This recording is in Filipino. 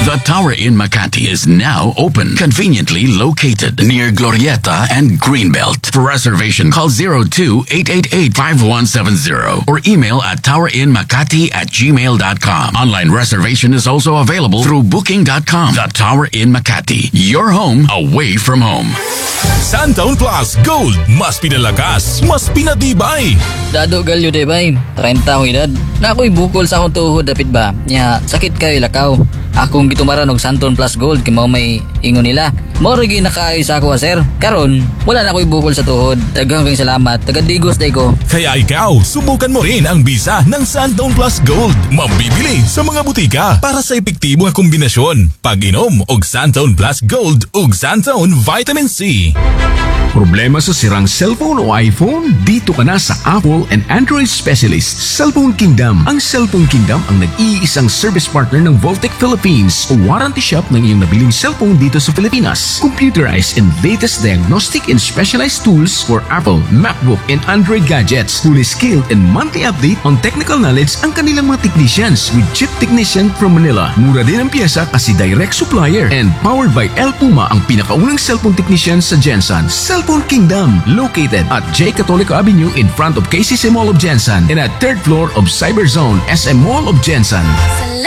The Tower Inn Makati is now open, conveniently located near Glorieta and Greenbelt. For reservation, call 02-888-5170 or email at towerinmakati@gmail.com. Online reservation is also available through booking.com. The Tower Inn Makati, your home away from home. Santaon Plus Gold, mas pinalakas, mas pinatibay. Dado galyo de bay, 30 akong edad. Na ako'y bukol sa akong tuhod, dapit ba? Nya, sakit kayo lakaw. Akong gitumaran og Santon Plus Gold kay mao may ingon nila. Mao ri nakaay sa ako sir. Karon, wala na ako'y bukol sa tuhod. Daghang kayong salamat. Tagadigos day ko. Kaya ikaw, subukan mo rin ang bisa ng Santaon Plus Gold. Mabibili sa mga butika para sa epektibo nga kombinasyon. Pag-inom og Santaon Plus Gold ug Santaon Vitamin C. Problema sa sirang cellphone o iPhone? Dito ka na sa Apple and Android Specialist, Cellphone Kingdom. Ang Cellphone Kingdom ang nag-iisang service partner ng Voltec Philippines o warranty shop ng iyong nabiling cellphone dito sa Pilipinas. Computerized and latest diagnostic and specialized tools for Apple, MacBook, and Android gadgets. Fully skilled and monthly update on technical knowledge ang kanilang mga technicians with chip technician from Manila. Mura din ang piyesa kasi direct supplier and powered by El Puma, ang pinakaunang cellphone technician sa Jensen. Cellphone Kingdom, located at J. Catolico Avenue in front of KCC Mall of Jensen and at 3rd floor of Cyberzone SM Mall of Jensen.